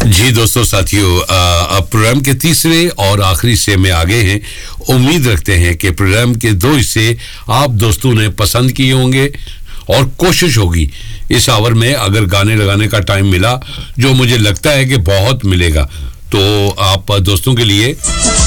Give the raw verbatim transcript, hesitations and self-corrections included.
जी दोस्तों साथियों, अब प्रोग्राम के तीसरे और आखिरी हिस्से में आगे हैं। उम्मीद रखते हैं कि प्रोग्राम के दो हिस्से आप दोस्तों ने पसंद किए होंगे और कोशिश होगी इस आवर में अगर गाने लगाने का टाइम मिला, जो मुझे लगता है कि बहुत मिलेगा, तो आप दोस्तों के लिए